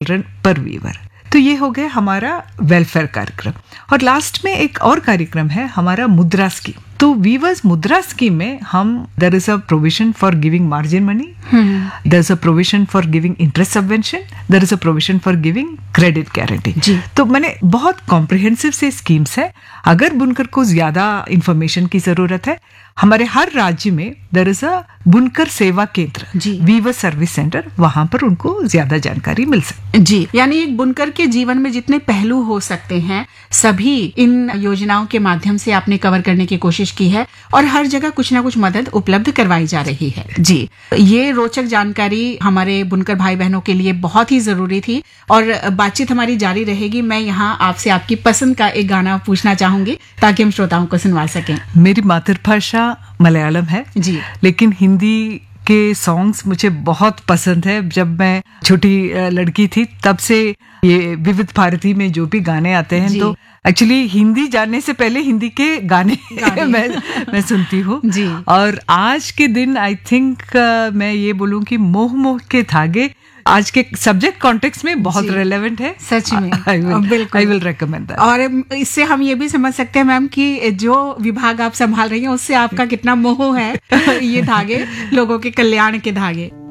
Children पर Weaver. तो ये हो गया हमारा वेलफेयर कार्यक्रम। और लास्ट में एक और कार्यक्रम है हमारा मुद्रा स्कीम। तो वीवर्स मुद्रा स्कीम में हम there is a provision for giving margin money, there is a provision for giving interest subvention, there is a provision for giving credit guarantee. तो मैंने बहुत कॉम्प्रिहेंसिव से स्कीम्स है। अगर बुनकर को ज्यादा इंफॉर्मेशन की जरूरत है, हमारे हर राज्य में देयर इज अ बुनकर सेवा केंद्र, वीवर सर्विस सेंटर, वहां पर उनको ज्यादा जानकारी मिल सकती जी। यानी एक बुनकर के जीवन में जितने पहलू हो सकते हैं सभी इन योजनाओं के माध्यम से आपने कवर करने की कोशिश की है और हर जगह कुछ ना कुछ मदद उपलब्ध करवाई जा रही है। जी, ये रोचक जानकारी हमारे बुनकर भाई बहनों के लिए बहुत ही जरूरी थी और बातचीत हमारी जारी रहेगी। मैं यहाँ आपसे आपकी पसंद का एक गाना पूछना चाहूंगी ताकि हम श्रोताओं को सुनवा सकें। मेरी मातृभाषा मलयालम है जी, लेकिन हिंदी के सॉन्ग्स मुझे बहुत पसंद है। जब मैं छोटी लड़की थी तब से ये विविध भारती में जो भी गाने आते हैं तो एक्चुअली हिंदी जानने से पहले हिंदी के गाने मैं सुनती हूँ। और आज के दिन आई थिंक मैं ये बोलूँ कि मोह मोह के धागे आज के सब्जेक्ट कॉन्टेक्स्ट में बहुत रेलेवेंट है। सच में आई विल रिकमेंड दैट। और इससे हम ये भी समझ सकते हैं मैम कि जो विभाग आप संभाल रही हैं उससे आपका कितना मोह है ये धागे, लोगों के कल्याण के धागे।